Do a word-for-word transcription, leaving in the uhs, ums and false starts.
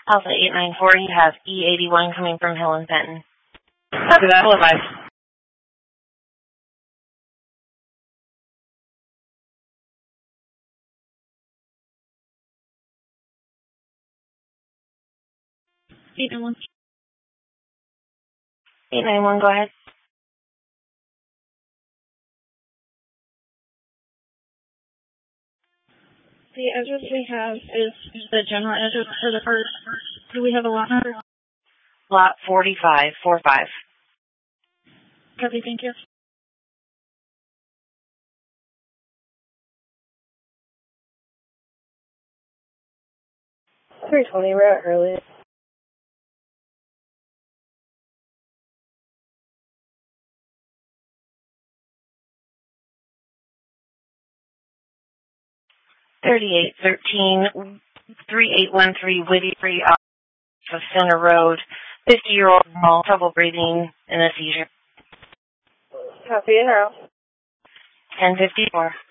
Alpha eight nine four, you have E eighty-one coming from Hill and Fenton. Copy that. Full advice. eight nine one. eight nine one, go ahead. The address we have is the general address for the first. Do we have a lot number? Lot forty-five, forty-five. Copy, thank you. three twenty, we're out early. thirty-eight thirteen, three eight one three Whitty Street off of Center Road. fifty-year-old male, trouble breathing, and a seizure. Copy it, Harold. ten fifty-four.